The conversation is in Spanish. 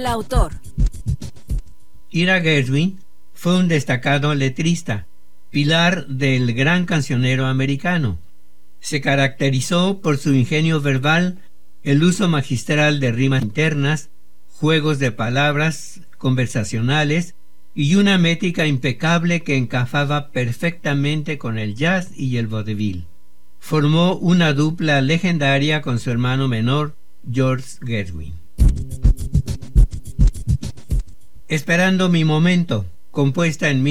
El autor. Ira Gershwin fue un destacado letrista, pilar del gran cancionero americano. Se caracterizó por su ingenio verbal, el uso magistral de rimas internas, juegos de palabras conversacionales y una métrica impecable que encajaba perfectamente con el jazz y el vodevil. Formó una dupla legendaria con su hermano menor, George Gershwin. Esperando mi momento, compuesta en